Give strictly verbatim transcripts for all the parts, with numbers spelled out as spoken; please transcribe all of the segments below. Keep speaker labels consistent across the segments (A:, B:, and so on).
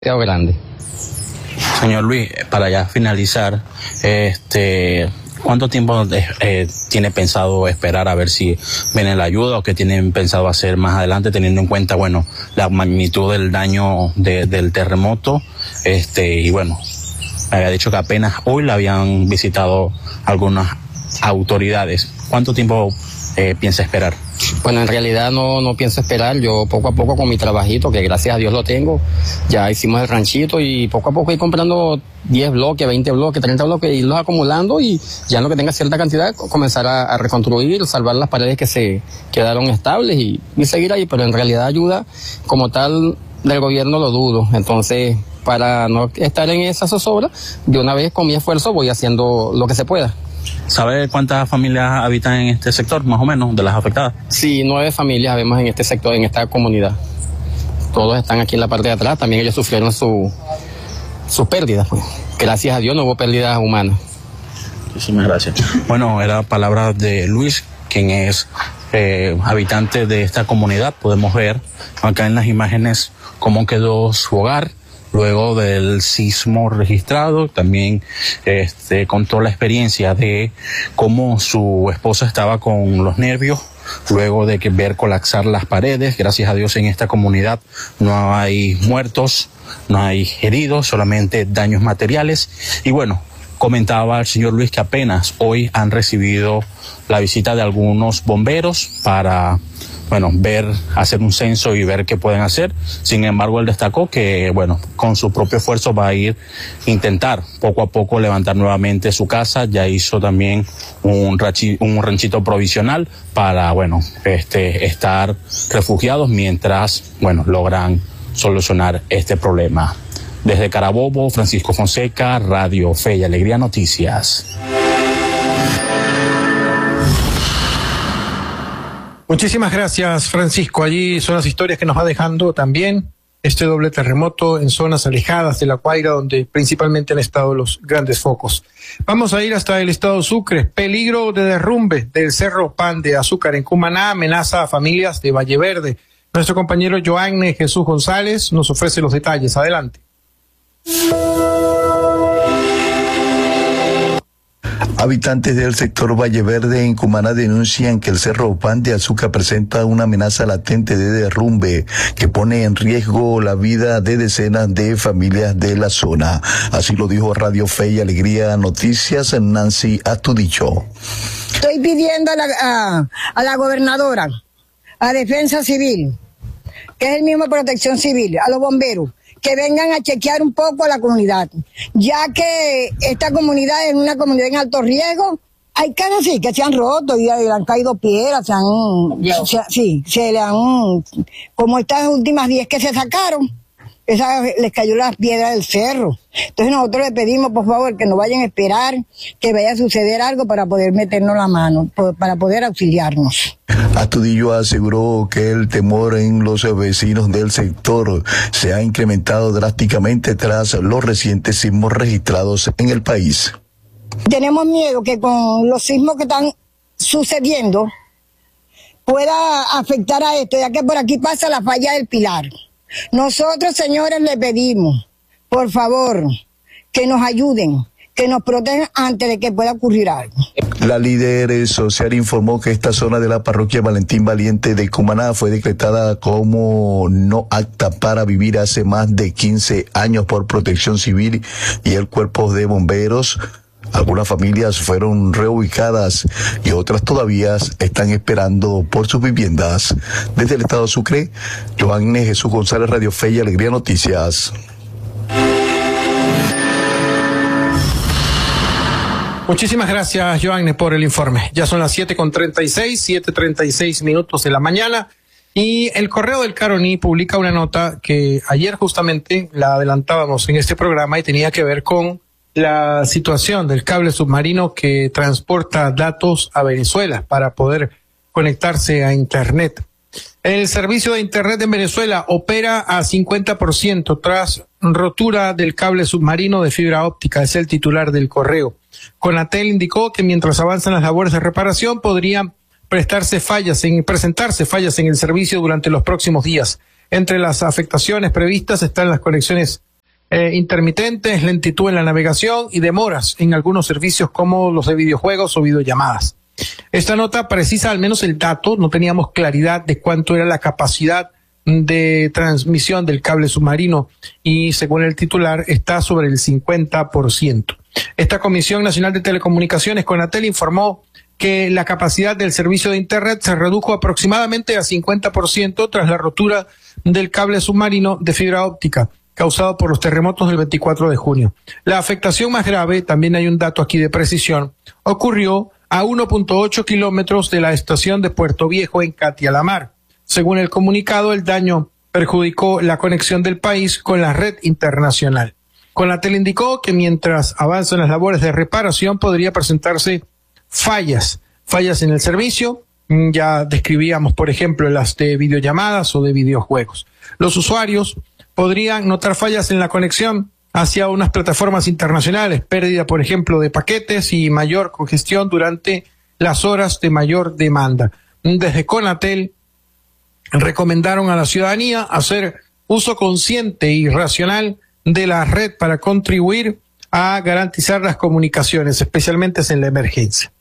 A: grande.
B: Señor Luis, para ya finalizar, este, ¿cuánto tiempo eh, tiene pensado esperar a ver si viene la ayuda o qué tienen pensado hacer más adelante, teniendo en cuenta, bueno, la magnitud del daño de, del terremoto, este, y bueno, había dicho que apenas hoy la habían visitado algunas autoridades. ¿Cuánto tiempo eh, piensa esperar?
A: Bueno, en realidad no, no pienso esperar. Yo poco a poco con mi trabajito, que gracias a Dios lo tengo, ya hicimos el ranchito y poco a poco ir comprando diez bloques, veinte bloques, treinta bloques, irlos acumulando y ya en lo que tenga cierta cantidad comenzar a, a reconstruir, salvar las paredes que se quedaron estables y, y seguir ahí, pero en realidad ayuda como tal del gobierno lo dudo. Entonces, para no estar en esa zozobra, de una vez con mi esfuerzo voy haciendo lo que se pueda.
B: ¿Sabe cuántas familias habitan en este sector, más o menos, de las afectadas?
A: Sí, nueve familias vemos en este sector, en esta comunidad. Todos están aquí en la parte de atrás, también ellos sufrieron su, sus pérdidas, pues. Gracias a Dios no hubo pérdidas humanas.
B: Muchísimas gracias. Bueno, era palabra de Luis, quien es eh, habitante de esta comunidad. Podemos ver acá en las imágenes cómo quedó su hogar luego del sismo registrado. También este, contó la experiencia de cómo su esposa estaba con los nervios luego de que ver colapsar las paredes. Gracias a Dios en esta comunidad no hay muertos, no hay heridos, solamente daños materiales. Y bueno, comentaba el señor Luis que apenas hoy han recibido la visita de algunos bomberos para, bueno, ver, hacer un censo y ver qué pueden hacer. Sin embargo, él destacó que, bueno, con su propio esfuerzo va a ir intentar poco a poco levantar nuevamente su casa. Ya hizo también un, rachi, un ranchito provisional para, bueno, este, estar refugiados mientras, bueno, logran solucionar este problema. Desde Carabobo, Francisco Fonseca, Radio Fe y Alegría Noticias.
C: Muchísimas gracias, Francisco. Allí son las historias que nos va dejando también este doble terremoto en zonas alejadas de La Guaira, donde principalmente han estado los grandes focos. Vamos a ir hasta el estado Sucre. Peligro de derrumbe del Cerro Pan de Azúcar en Cumaná amenaza a familias de Valle Verde. Nuestro compañero Joanne Jesús González nos ofrece los detalles. Adelante.
D: Habitantes del sector Valle Verde en Cumaná denuncian que el Cerro Pan de Azúcar presenta una amenaza latente de derrumbe que pone en riesgo la vida de decenas de familias de la zona. Así lo dijo Radio Fe y Alegría Noticias Nancy Astudillo.
E: Estoy pidiendo a la, a, a la gobernadora, a Defensa Civil, que es el mismo Protección Civil, a los bomberos, que vengan a chequear un poco a la comunidad, ya que esta comunidad es una comunidad en alto riesgo. Hay casas sí que se han roto y le han caído piedras, se han, se, sí, se le han, como estas últimas diez que se sacaron, esa, les cayó las piedras del cerro. Entonces nosotros le pedimos, por favor, que no vayan a esperar que vaya a suceder algo para poder meternos la mano, para poder auxiliarnos.
D: Astudillo aseguró que el temor en los vecinos del sector se ha incrementado drásticamente tras los recientes sismos registrados en el país.
E: Tenemos miedo que con los sismos que están sucediendo pueda afectar a esto, ya que por aquí pasa la falla del Pilar. Nosotros, señores, le pedimos, por favor, que nos ayuden, que nos protejan antes de que pueda ocurrir algo.
D: La líder social informó que esta zona de la parroquia Valentín Valiente de Cumaná fue decretada como no apta para vivir hace más de quince años por Protección Civil y el Cuerpo de Bomberos. Algunas familias fueron reubicadas y otras todavía están esperando por sus viviendas. Desde el estado Sucre, Joanne Jesús González, Radio Fe y Alegría Noticias.
C: Muchísimas gracias, Joanne, por el informe. Ya son las siete con treinta y seis, siete treinta y seis minutos de la mañana. Y el Correo del Caroní publica una nota que ayer justamente la adelantábamos en este programa y tenía que ver con la situación del cable submarino que transporta datos a Venezuela para poder conectarse a Internet. El servicio de Internet en Venezuela opera a cincuenta por ciento tras rotura del cable submarino de fibra óptica, es el titular del Correo. Conatel indicó que mientras avanzan las labores de reparación podrían prestarse fallas en, presentarse fallas en el servicio durante los próximos días. Entre las afectaciones previstas están las conexiones eh, intermitentes, lentitud en la navegación y demoras en algunos servicios como los de videojuegos o videollamadas. Esta nota precisa al menos el dato, no teníamos claridad de cuánto era la capacidad de transmisión del cable submarino y según el titular está sobre el cincuenta por ciento. Esta Comisión Nacional de Telecomunicaciones, CONATEL, informó que la capacidad del servicio de Internet se redujo aproximadamente a cincuenta por ciento tras la rotura del cable submarino de fibra óptica causado por los terremotos del veinticuatro de junio. La afectación más grave, también hay un dato aquí de precisión, ocurrió a uno punto ocho kilómetros de la estación de Puerto Viejo en Catia-la-Mar. Según el comunicado, el daño perjudicó la conexión del país con la red internacional. CONATEL indicó que mientras avanzan las labores de reparación podría presentarse fallas, fallas en el servicio. Ya describíamos, por ejemplo, las de videollamadas o de videojuegos. Los usuarios podrían notar fallas en la conexión hacia unas plataformas internacionales, pérdida, por ejemplo, de paquetes y mayor congestión durante las horas de mayor demanda. Desde CONATEL recomendaron a la ciudadanía hacer uso consciente y racional de la red para contribuir a garantizar las comunicaciones, especialmente en la emergencia.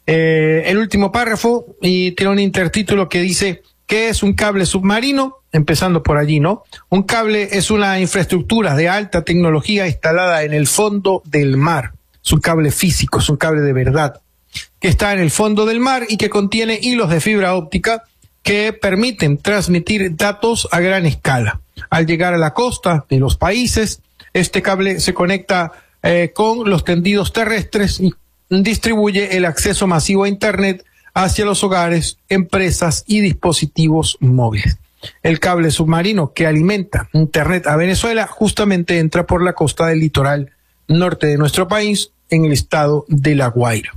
C: Eh, el último párrafo y tiene un intertítulo que dice ¿qué es un cable submarino? Empezando por allí, ¿no? Un cable es una infraestructura de alta tecnología instalada en el fondo del mar. Es un cable físico, es un cable de verdad, que está en el fondo del mar y que contiene hilos de fibra óptica que permiten transmitir datos a gran escala. Al llegar a la costa de los países, este cable se conecta eh, con los tendidos terrestres y distribuye el acceso masivo a Internet hacia los hogares, empresas y dispositivos móviles. El cable submarino que alimenta Internet a Venezuela justamente entra por la costa del litoral norte de nuestro país, en el estado de La Guaira.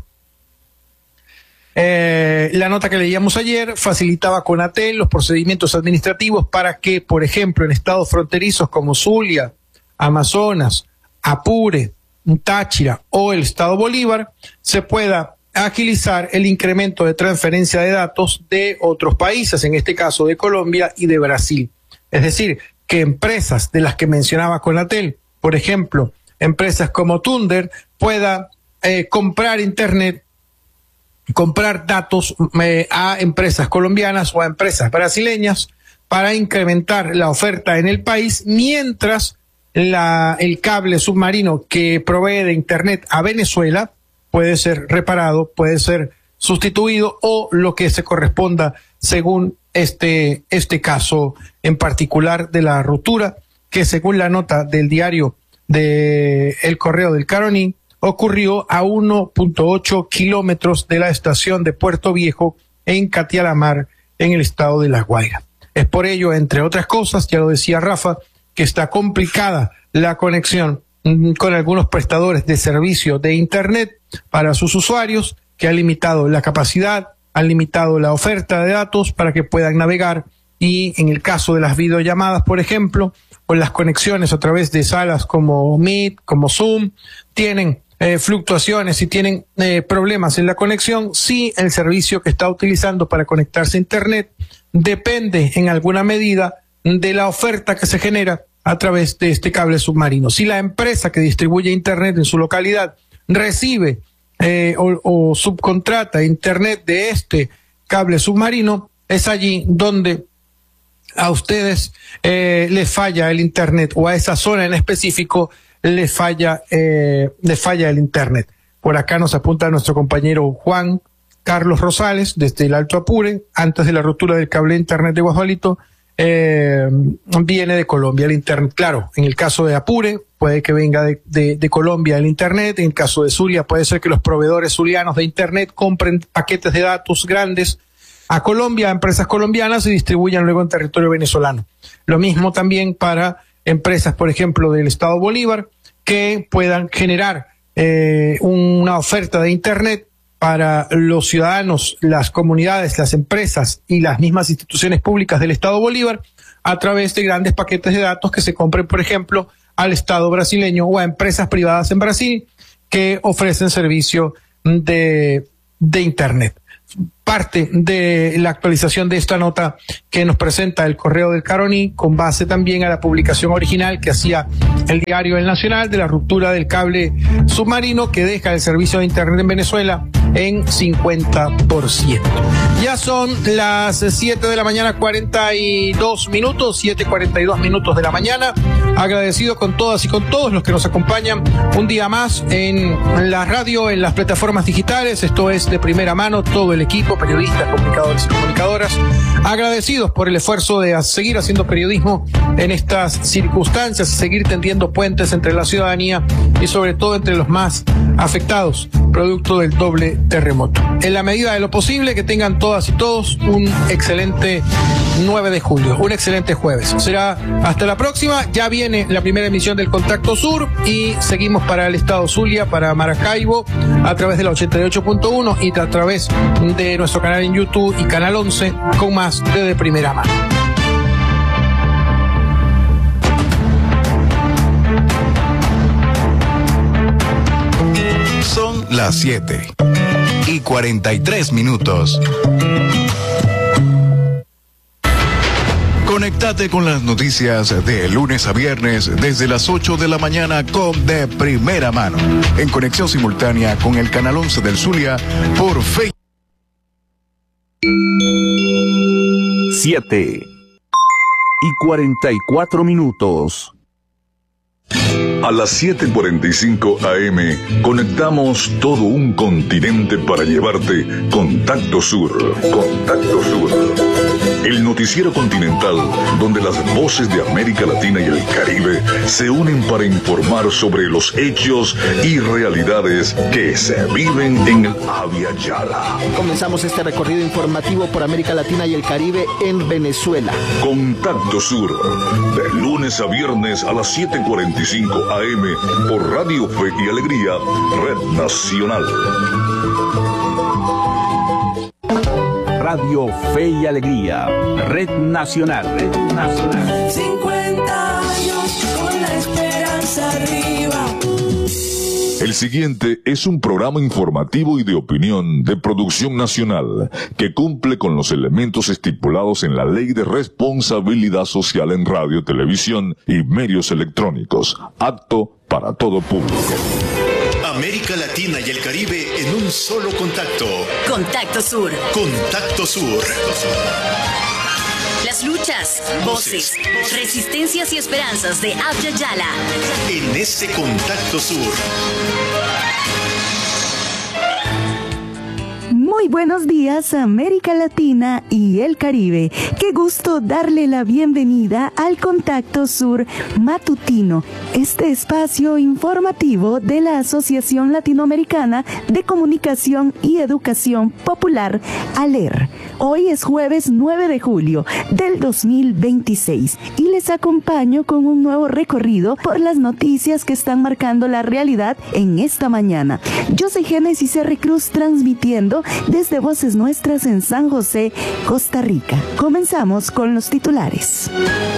C: Eh, la nota que leíamos ayer facilitaba a CONATEL los procedimientos administrativos para que, por ejemplo, en estados fronterizos como Zulia, Amazonas, Apure, Táchira o el estado Bolívar, se pueda agilizar el incremento de transferencia de datos de otros países, en este caso de Colombia y de Brasil. Es decir, que empresas de las que mencionaba CONATEL, por ejemplo, empresas como Thunder, pueda eh, comprar Internet, comprar datos eh, a empresas colombianas o a empresas brasileñas para incrementar la oferta en el país, mientras la, el cable submarino que provee de Internet a Venezuela puede ser reparado, puede ser sustituido o lo que se corresponda según este, este caso en particular de la ruptura, que según la nota del diario de El Correo del Caroní, ocurrió a uno punto ocho kilómetros de la estación de Puerto Viejo en Catia-la-Mar, en el estado de La Guaira. Es por ello, entre otras cosas, ya lo decía Rafa, que está complicada la conexión con algunos prestadores de servicio de Internet para sus usuarios, que han limitado la capacidad, han limitado la oferta de datos para que puedan navegar, y en el caso de las videollamadas, por ejemplo, o las conexiones a través de salas como Meet, como Zoom, tienen eh, fluctuaciones y tienen eh, problemas en la conexión si el servicio que está utilizando para conectarse a Internet depende en alguna medida de la oferta que se genera a través de este cable submarino. Si la empresa que distribuye Internet en su localidad recibe eh, o, o subcontrata Internet de este cable submarino, es allí donde a ustedes eh, les falla el Internet, o a esa zona en específico les falla, eh, les falla el Internet. Por acá nos apunta nuestro compañero Juan Carlos Rosales desde el Alto Apure, antes de la ruptura del cable de Internet de Guajualito. Eh, viene de Colombia el Internet. Claro, en el caso de Apure puede que venga de, de, de Colombia el Internet. En el caso de Zulia puede ser que los proveedores zulianos de Internet compren paquetes de datos grandes a Colombia, a empresas colombianas, y distribuyan luego en territorio venezolano. Lo mismo también para empresas, por ejemplo, del estado Bolívar, que puedan generar eh, una oferta de Internet para los ciudadanos, las comunidades, las empresas y las mismas instituciones públicas del estado Bolívar, a través de grandes paquetes de datos que se compren, por ejemplo, al estado brasileño o a empresas privadas en Brasil que ofrecen servicio de, de Internet. parte de la actualización de esta nota que nos presenta el Correo del Caroní, con base también a la publicación original que hacía el diario El Nacional de la ruptura del cable submarino que deja el servicio de internet en Venezuela en cincuenta por ciento. Ya son las siete de la mañana, cuarenta y dos minutos, siete cuarenta y dos minutos de la mañana. Agradecido con todas y con todos los que nos acompañan un día más en la radio, en las plataformas digitales. Esto es De Primera Mano, todo el equipo, periodistas, comunicadores y comunicadoras, agradecidos por el esfuerzo de seguir haciendo periodismo en estas circunstancias, seguir tendiendo puentes entre la ciudadanía y sobre todo entre los más afectados, producto del doble terremoto. En la medida de lo posible, que tengan todas y todos un excelente nueve de julio, un excelente jueves. Será hasta la próxima. Ya viene la primera emisión del Contacto Sur y seguimos para el estado Zulia, para Maracaibo, a través de la ochenta y ocho punto uno y a través de nuestro canal en YouTube y Canal once con más de De Primera Mano.
F: Son las siete y cuarenta y tres minutos. Conectate con las noticias de lunes a viernes desde las ocho de la mañana con De Primera Mano, en conexión simultánea con el Canal once del Zulia por Facebook.
G: siete y cuarenta y cuatro minutos.
H: A las siete cuarenta y cinco A M conectamos todo un continente para llevarte Contacto Sur. Contacto Sur. El noticiero continental donde las voces de América Latina y el Caribe se unen para informar sobre los hechos y realidades que se viven en el Abya Yala.
I: Comenzamos este recorrido informativo por América Latina y el Caribe en Venezuela.
H: Contacto Sur, de lunes a viernes a las siete cuarenta y cinco A M por Radio Fe y Alegría, Red Nacional.
G: Radio Fe y Alegría, Red Nacional, Red Nacional.
J: cincuenta años con la esperanza arriba.
H: El siguiente es un programa informativo y de opinión de producción nacional que cumple con los elementos estipulados en la Ley de Responsabilidad Social en Radio, Televisión y Medios Electrónicos, apto para todo público.
K: América Latina y el Caribe en un solo contacto.
L: Contacto Sur.
K: Contacto Sur.
L: Las luchas, voces, resistencias y esperanzas de Abya Yala.
K: En este Contacto Sur.
M: Muy buenos días, América Latina y el Caribe. Qué gusto darle la bienvenida al Contacto Sur Matutino, este espacio informativo de la Asociación Latinoamericana de Comunicación y Educación Popular, ALER. Hoy es jueves nueve de julio del dos mil veintiséis y les acompaño con un nuevo recorrido por las noticias que están marcando la realidad en esta mañana. Yo soy Génesis R. Cruz, transmitiendo desde Voces Nuestras en San José, Costa Rica. Comenzamos con los titulares.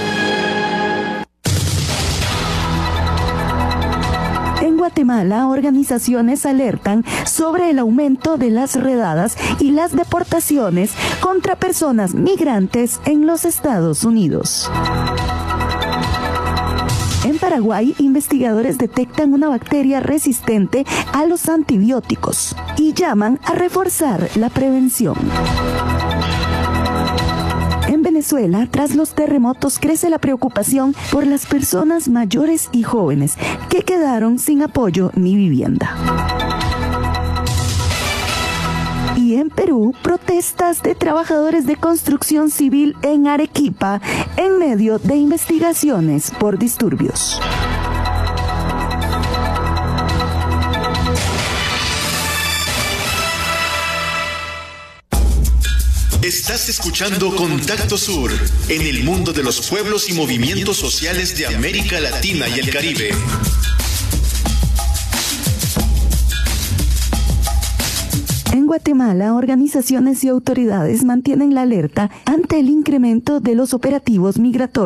M: En Guatemala, organizaciones alertan sobre el aumento de las redadas y las deportaciones contra personas migrantes en los Estados Unidos. En Paraguay, investigadores detectan una bacteria resistente a los antibióticos y llaman a reforzar la prevención. En Venezuela, tras los terremotos, crece la preocupación por las personas mayores y jóvenes que quedaron sin apoyo ni vivienda. Y en Perú, protestas de trabajadores de construcción civil en Arequipa en medio de investigaciones por disturbios.
K: Estás escuchando Contacto Sur, en el mundo de los pueblos y movimientos sociales de América Latina y el Caribe.
M: En Guatemala, organizaciones y autoridades mantienen la alerta ante el incremento de los operativos migratorios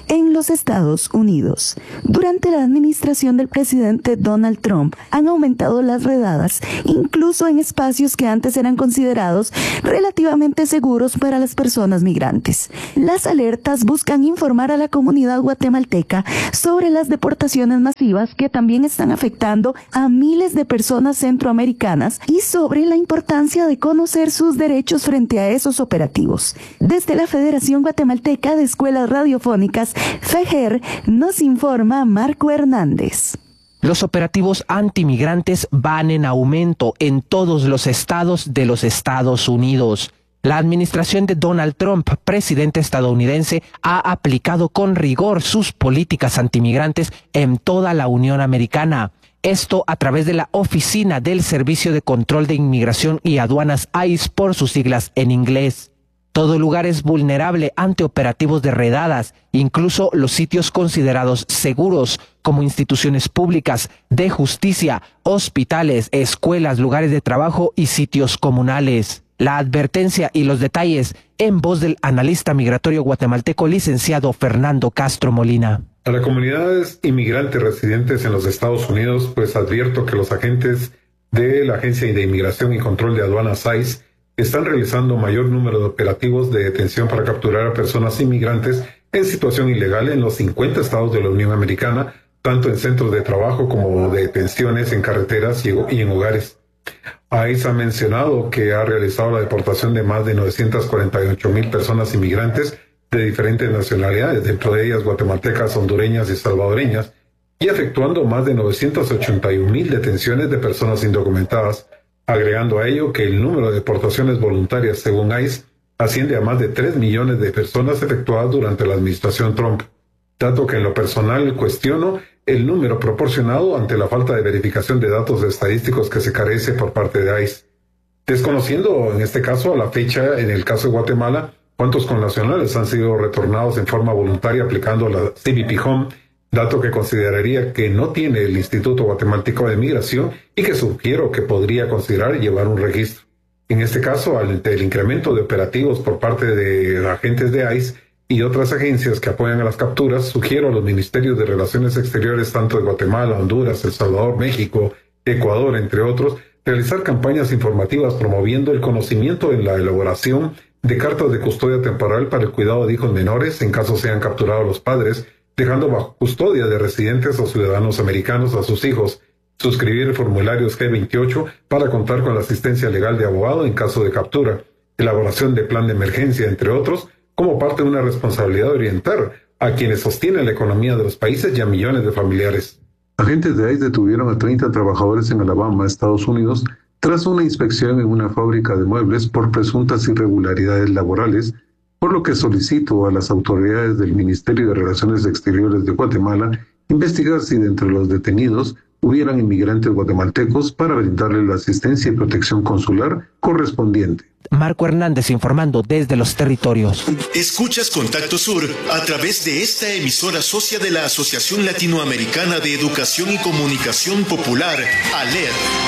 M: en los Estados Unidos. Durante la administración del presidente Donald Trump han aumentado las redadas, incluso en espacios que antes eran considerados relativamente seguros para las personas migrantes. Las alertas buscan informar a la comunidad guatemalteca sobre las deportaciones masivas que también están afectando a miles de personas centroamericanas y sobre la importancia de conocer sus derechos frente a esos operativos. Desde la Federación Guatemalteca de Escuelas Radiofónicas, FEGER, nos informa Marco Hernández.
N: Los operativos antimigrantes van en aumento en todos los estados de los Estados Unidos. La administración de Donald Trump, presidente estadounidense, ha aplicado con rigor sus políticas antimigrantes en toda la Unión Americana. Esto a través de la Oficina del Servicio de Control de Inmigración y Aduanas I C E por sus siglas en inglés. Todo lugar es vulnerable ante operativos de redadas, incluso los sitios considerados seguros, como instituciones públicas, de justicia, hospitales, escuelas, lugares de trabajo y sitios comunales. La advertencia y los detalles en voz del analista migratorio guatemalteco licenciado Fernando Castro Molina.
O: A las comunidades inmigrantes residentes en los Estados Unidos, pues advierto que los agentes de la Agencia de Inmigración y Control de Aduanas I C E están realizando mayor número de operativos de detención para capturar a personas inmigrantes en situación ilegal en los cincuenta estados de la Unión Americana, tanto en centros de trabajo como de detenciones en carreteras y en hogares. I C E ha mencionado que ha realizado la deportación de más de novecientas cuarenta y ocho mil personas inmigrantes de diferentes nacionalidades, dentro de ellas guatemaltecas, hondureñas y salvadoreñas, y efectuando más de novecientas ochenta y un mil detenciones de personas indocumentadas, agregando a ello que el número de deportaciones voluntarias, según I C E, asciende a más de tres millones de personas efectuadas durante la administración Trump, dato que en lo personal cuestiono el número proporcionado ante la falta de verificación de datos estadísticos que se carece por parte de I C E. Desconociendo en este caso a la fecha, en el caso de Guatemala, cuántos connacionales han sido retornados en forma voluntaria aplicando la C B P Home, dato que consideraría que no tiene el Instituto Guatemalteco de Migración y que sugiero que podría considerar llevar un registro. En este caso, ante el incremento de operativos por parte de agentes de I C E y otras agencias que apoyan a las capturas, sugiero a los ministerios de Relaciones Exteriores tanto de Guatemala, Honduras, El Salvador, México, Ecuador, entre otros, realizar campañas informativas promoviendo el conocimiento en la elaboración de cartas de custodia temporal para el cuidado de hijos menores en caso sean capturados los padres, dejando bajo custodia de residentes o ciudadanos americanos a sus hijos, suscribir formularios G veintiocho para contar con la asistencia legal de abogado en caso de captura, elaboración de plan de emergencia, entre otros, como parte de una responsabilidad de orientar a quienes sostienen la economía de los países y a millones de familiares.
P: Agentes de I C E detuvieron a treinta trabajadores en Alabama, Estados Unidos, tras una inspección en una fábrica de muebles por presuntas irregularidades laborales, por lo que solicito a las autoridades del Ministerio de Relaciones Exteriores de Guatemala investigar si de entre los detenidos hubieran inmigrantes guatemaltecos para brindarles la asistencia y protección consular correspondiente.
N: Marco Hernández informando desde los territorios.
K: Escuchas Contacto Sur a través de esta emisora socia de la Asociación Latinoamericana de Educación y Comunicación Popular, ALER.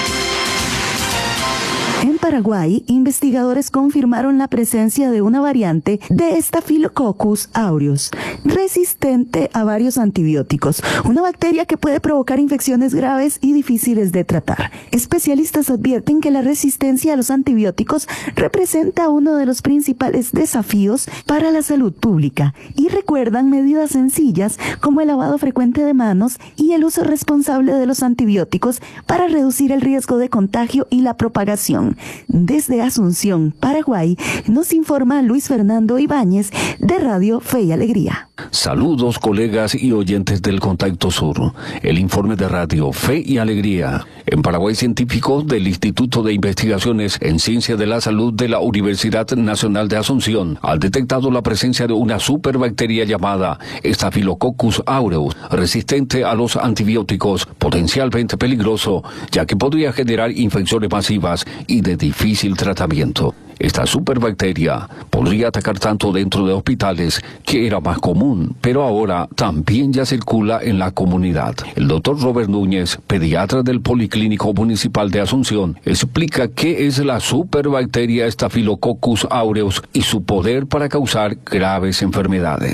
M: En Paraguay, investigadores confirmaron la presencia de una variante de Staphylococcus aureus, resistente a varios antibióticos, una bacteria que puede provocar infecciones graves y difíciles de tratar. Especialistas advierten que la resistencia a los antibióticos representa uno de los principales desafíos para la salud pública y recuerdan medidas sencillas como el lavado frecuente de manos y el uso responsable de los antibióticos para reducir el riesgo de contagio y la propagación. Desde Asunción, Paraguay, nos informa Luis Fernando Ibáñez de Radio Fe y Alegría.
Q: Saludos, colegas y oyentes del Contacto Sur. El informe de Radio Fe y Alegría. En Paraguay, científicos del Instituto de Investigaciones en Ciencia de la Salud de la Universidad Nacional de Asunción han detectado la presencia de una superbacteria llamada Staphylococcus aureus, resistente a los antibióticos, potencialmente peligroso, ya que podría generar infecciones masivas y de difícil tratamiento. Esta superbacteria podría atacar tanto dentro de hospitales, que era más común, pero ahora también ya circula en la comunidad. El doctor Robert Núñez, pediatra del Policlínico Municipal de Asunción, explica qué es la superbacteria Staphylococcus aureus y su poder para causar graves enfermedades.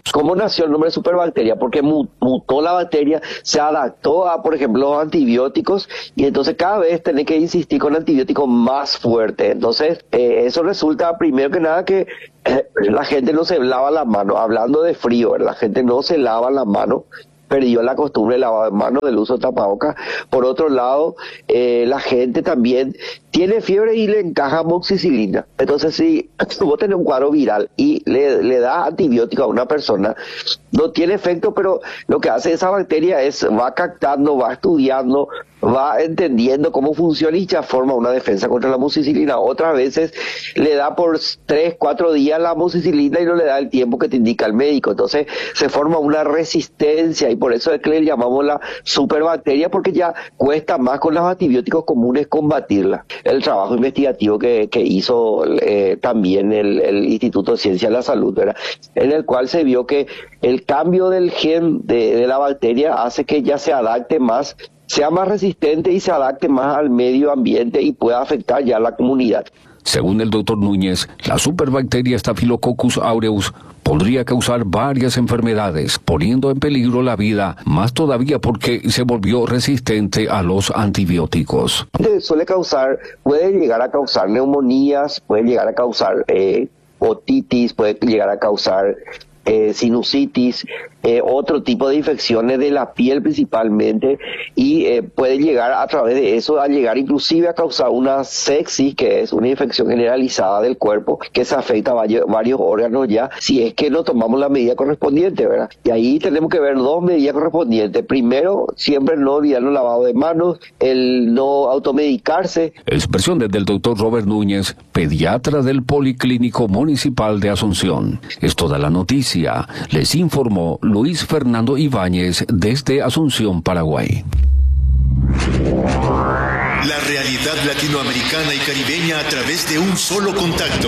R: ¿Cómo nació el nombre de superbacteria? Porque mutó la bacteria, se adaptó a, por ejemplo, los antibióticos, y entonces cada vez tenés que insistir con antibióticos más fuertes. Entonces, eh, eso resulta, primero que nada, que eh, la gente no se lava las manos. Hablando de frío, ¿verdad? La gente no se lava las manos. Perdió la costumbre de lavar manos, del uso de tapabocas. Por otro lado, eh, la gente también tiene fiebre y le encaja amoxicilina. Entonces, si vos tenés un cuadro viral y le, le das antibiótico a una persona, no tiene efecto, pero lo que hace esa bacteria es va captando, va estudiando, va entendiendo cómo funciona y ya forma una defensa contra la amoxicilina. Otras veces le da por tres, cuatro días la amoxicilina y no le da el tiempo que te indica el médico. Entonces se forma una resistencia y por eso es que le llamamos la superbacteria, porque ya cuesta más con los antibióticos comunes combatirla. El trabajo investigativo que, que hizo eh, también el, el Instituto de Ciencia de la Salud, ¿verdad? En el cual se vio que el cambio del gen de, de la bacteria hace que ya se adapte más, sea más resistente y se adapte más al medio ambiente y pueda afectar ya a la comunidad.
Q: Según el doctor Núñez, la superbacteria Staphylococcus aureus podría causar varias enfermedades, poniendo en peligro la vida, más todavía porque se volvió resistente a los antibióticos.
R: Suele causar, puede llegar a causar neumonías, puede llegar a causar eh, otitis, puede llegar a causar eh, sinusitis, eh, otro tipo de infecciones de la piel principalmente, y eh, puede llegar a través de eso a llegar inclusive a causar una sepsis, que es una infección generalizada del cuerpo que se afecta a varios, varios órganos ya, si es que no tomamos la medida correspondiente, ¿verdad? Y ahí tenemos que ver dos medidas correspondientes. Primero, siempre no olvidar el lavado de manos, el no automedicarse.
Q: Expresiones del doctor Robert Núñez, pediatra del Policlínico Municipal de Asunción. Es toda la noticia. Les informó Luis Fernando Ibáñez desde Asunción, Paraguay.
K: La realidad latinoamericana y caribeña a través de un solo contacto.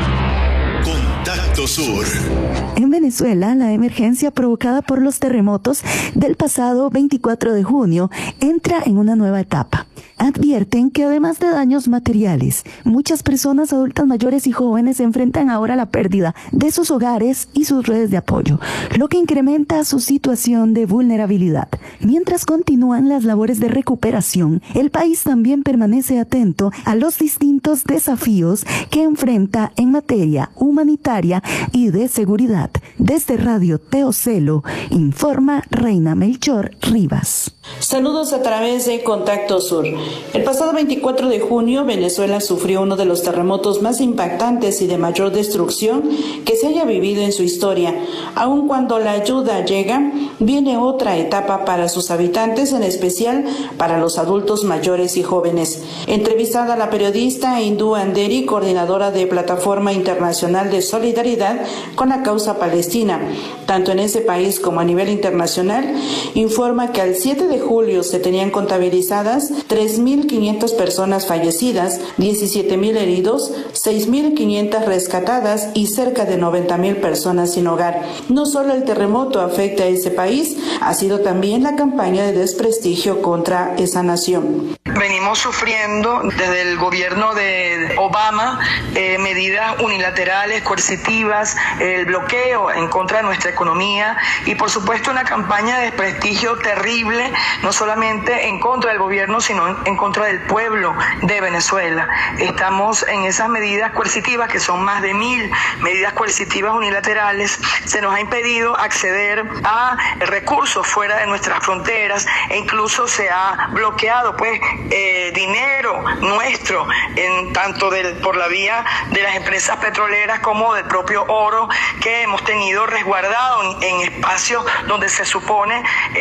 K: Contacto Sur.
M: En Venezuela, la emergencia provocada por los terremotos del pasado veinticuatro de junio entra en una nueva etapa. Advierten que además de daños materiales, muchas personas adultas mayores y jóvenes enfrentan ahora la pérdida de sus hogares y sus redes de apoyo, lo que incrementa su situación de vulnerabilidad. Mientras continúan las labores de recuperación, el país también permanece atento a los distintos desafíos que enfrenta en materia humanitaria y de seguridad. Desde Radio Teocelo, informa Reina Melchor Rivas.
S: Saludos a través de Contacto Sur. El pasado veinticuatro de junio, Venezuela sufrió uno de los terremotos más impactantes y de mayor destrucción que se haya vivido en su historia. Aun cuando la ayuda llega, viene otra etapa para sus habitantes, en especial para los adultos mayores y jóvenes. Entrevistada a la periodista Hindú Anderi, coordinadora de Plataforma Internacional de Solidaridad con la Causa Palestina, tanto en ese país como a nivel internacional, informa que al siete de julio se tenían contabilizadas tres mil quinientas personas fallecidas, diecisiete mil heridos, seis mil quinientas rescatadas y cerca de noventa mil personas sin hogar. No solo el terremoto afecta a ese país, ha sido también la campaña de desprestigio contra esa nación.
T: Venimos sufriendo desde el gobierno de Obama eh, medidas unilaterales, coercitivas, el bloqueo en contra de nuestra economía y por supuesto una campaña de desprestigio terrible, no solamente en contra del gobierno, sino en, en contra del pueblo de Venezuela. Estamos en esas medidas coercitivas, que son más de mil medidas coercitivas unilaterales. Se nos ha impedido acceder a recursos fuera de nuestras fronteras e incluso se ha bloqueado pues eh, dinero nuestro, en tanto del, por la vía de las empresas petroleras como del propio oro que hemos tenido resguardado en, en espacios donde se supone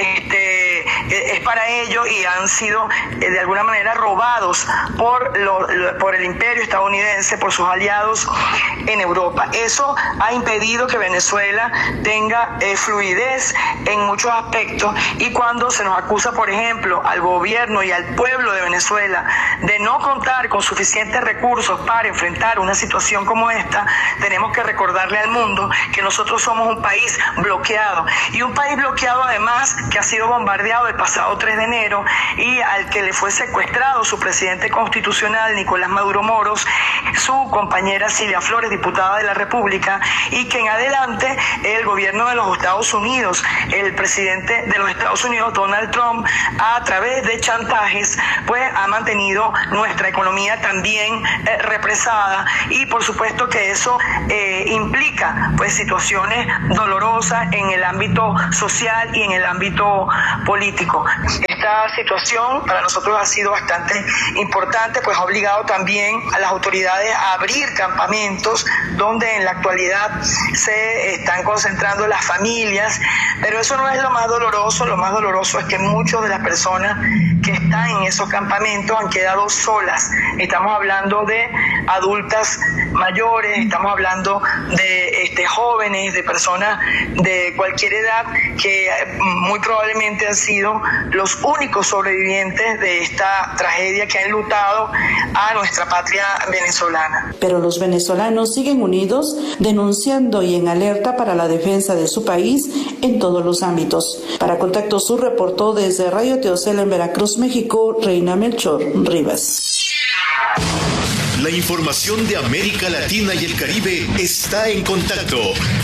T: este, es para ello y han sido eh, de alguna manera robados por, lo, lo, por el imperio estadounidense, por sus aliados en Europa. Eso ha impedido que Venezuela tenga eh, fluidez en muchos aspectos, y cuando se nos acusa, por ejemplo, al gobierno y al pueblo de Venezuela de no contar con suficientes recursos para enfrentar una situación como esta, tenemos que recordarle al mundo que nosotros somos un país bloqueado, y un país bloqueado además que ha sido bombardeado iniciado el pasado tres de enero y al que le fue secuestrado su presidente constitucional, Nicolás Maduro Moros, su compañera Cilia Flores, diputada de la República, y que en adelante el gobierno de los Estados Unidos, el presidente de los Estados Unidos, Donald Trump, a través de chantajes, pues ha mantenido nuestra economía también eh, represada, y por supuesto que eso eh, implica pues situaciones dolorosas en el ámbito social y en el ámbito político. Esta situación para nosotros ha sido bastante importante, pues ha obligado también a las autoridades a abrir campamentos donde en la actualidad se están concentrando las familias, pero eso no es lo más doloroso. Lo más doloroso es que muchas de las personas que están en esos campamentos han quedado solas. Estamos hablando de adultas mayores, estamos hablando de este, jóvenes, de personas de cualquier edad que muy probablemente han sido los únicos sobrevivientes de esta tragedia que ha enlutado a nuestra patria venezolana.
S: Pero los venezolanos siguen unidos, denunciando y en alerta para la defensa de su país en todos los ámbitos. Para Contacto Sur reportó desde Radio Teocela en Veracruz, México, Reina Melchor Rivas.
K: La información de América Latina y el Caribe está en Contacto.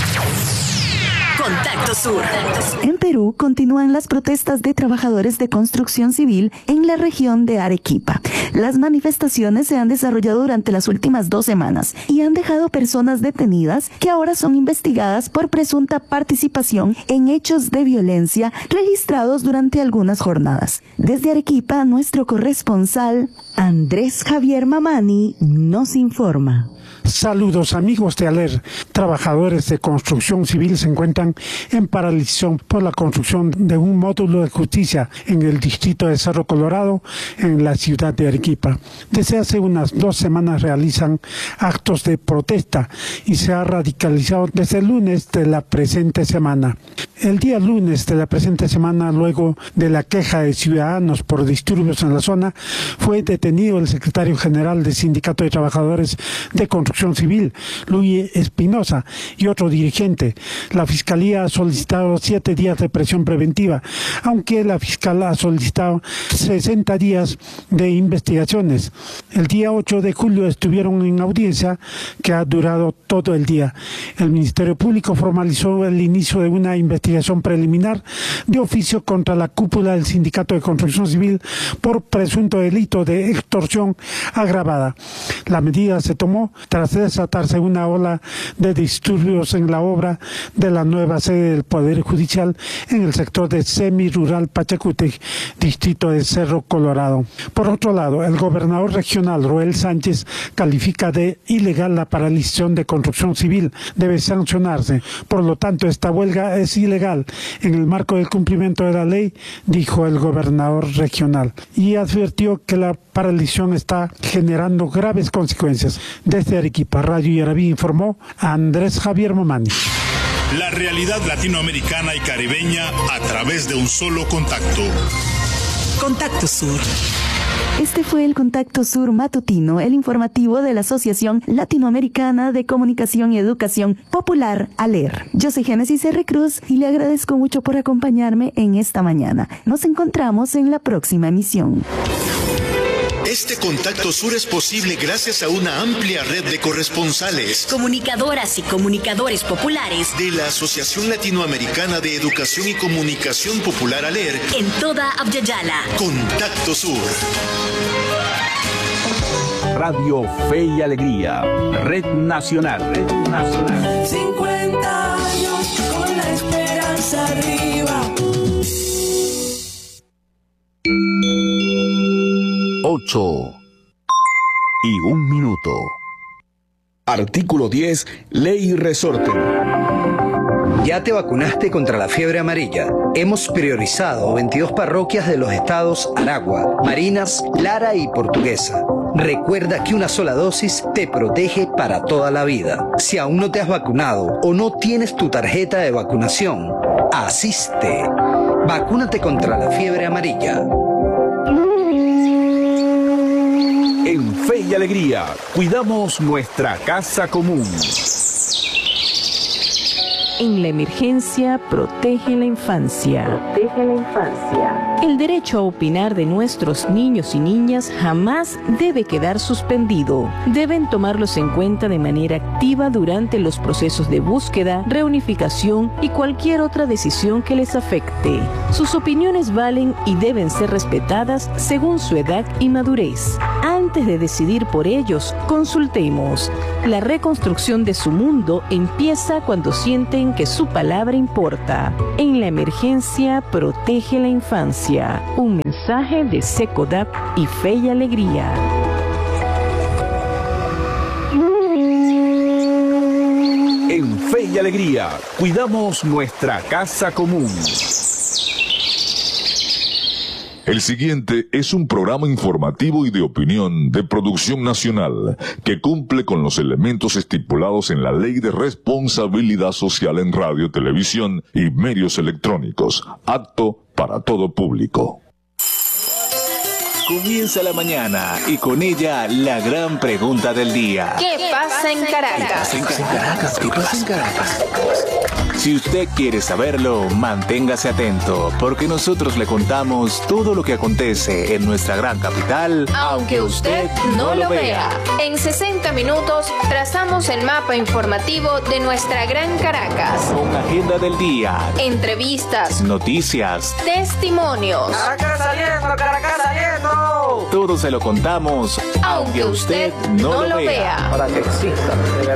L: Contacto Sur.
M: En Perú continúan las protestas de trabajadores de construcción civil en la región de Arequipa. Las manifestaciones se han desarrollado durante las últimas dos semanas y han dejado personas detenidas que ahora son investigadas por presunta participación en hechos de violencia registrados durante algunas jornadas. Desde Arequipa, nuestro corresponsal Andrés Javier Mamani nos informa.
U: Saludos amigos de ALER. Trabajadores de construcción civil se encuentran en paralización por la construcción de un módulo de justicia en el distrito de Cerro Colorado, en la ciudad de Arequipa. Desde hace unas dos semanas realizan actos de protesta y se ha radicalizado desde el lunes de la presente semana. El día lunes de la presente semana, luego de la queja de ciudadanos por disturbios en la zona, fue detenido el secretario general del Sindicato de Trabajadores de Construcción Civil, Luis Espinosa, y otro dirigente. La Fiscalía ha solicitado siete días de prisión preventiva, aunque la fiscal ha solicitado sesenta días de investigaciones. El día ocho de julio estuvieron en audiencia que ha durado todo el día. El Ministerio Público formalizó el inicio de una investigación preliminar de oficio contra la cúpula del Sindicato de Construcción Civil por presunto delito de extorsión agravada. La medida se tomó tras desatarse una ola de disturbios en la obra de la nueva sede del Poder Judicial en el sector de semi-rural Pachacútec, distrito de Cerro Colorado. Por otro lado, el gobernador regional Roel Sánchez califica de ilegal la paralización de construcción civil. Debe sancionarse. Por lo tanto, esta huelga es ilegal en el marco del cumplimiento de la ley, dijo el gobernador regional, y advirtió que la paralización está generando graves consecuencias. Desde Arequipa, Radio Yarabí, informó Andrés Javier Mamani.
V: La realidad latinoamericana y caribeña a través de un solo contacto.
L: Contacto Sur.
M: Este fue el Contacto Sur matutino, el informativo de la Asociación Latinoamericana de Comunicación y Educación Popular, ALER. Yo soy Génesis R. Cruz y le agradezco mucho por acompañarme en esta mañana. Nos encontramos en la próxima emisión.
K: Este Contacto Sur es posible gracias a una amplia red de corresponsales,
L: comunicadoras y comunicadores populares
K: de la Asociación Latinoamericana de Educación y Comunicación Popular, ALER,
L: en toda Abya-Yala.
K: Contacto Sur.
G: Radio Fe y Alegría, Red Nacional, Red Nacional.
J: cincuenta años con la esperanza arriba.
G: Ocho y un minuto. Artículo diez, Ley Resorte.
W: ¿Ya te vacunaste contra la fiebre amarilla? Hemos priorizado veintidós parroquias de los estados Aragua, Marinas, Lara y Portuguesa. Recuerda que una sola dosis te protege para toda la vida. Si aún no te has vacunado o no tienes tu tarjeta de vacunación, asiste. Vacúnate contra la fiebre amarilla.
G: En Fe y Alegría, cuidamos nuestra casa común.
A: En la emergencia, protege la infancia. Protege la infancia. El derecho a opinar de nuestros niños y niñas jamás debe quedar suspendido. Deben tomarlos en cuenta de manera activa durante los procesos de búsqueda, reunificación y cualquier otra decisión que les afecte. Sus opiniones valen y deben ser respetadas según su edad y madurez. Antes de decidir por ellos, consultemos. La reconstrucción de su mundo empieza cuando sienten que su palabra importa. En la emergencia, protege la infancia. Un mensaje de SECODAP y Fe y Alegría.
G: En Fe y Alegría, cuidamos nuestra casa común.
H: El siguiente es un programa informativo y de opinión de producción nacional que cumple con los elementos estipulados en la Ley de Responsabilidad Social en Radio, Televisión y Medios Electrónicos, apto para todo público.
B: Comienza la mañana y con ella la gran pregunta del día.
E: ¿Qué pasa en Caracas?
B: ¿Qué pasa en Caracas? ¿Qué pasa en Caracas? Si usted quiere saberlo, manténgase atento, porque nosotros le contamos todo lo que acontece en nuestra gran capital,
E: aunque usted no lo vea. En sesenta minutos trazamos el mapa informativo de nuestra gran Caracas.
B: Con agenda del día,
E: entrevistas,
B: noticias,
E: testimonios.
X: Caracas saliendo, Caracas saliendo.
B: Todo se lo contamos,
E: aunque usted no lo vea.
X: Para que exista.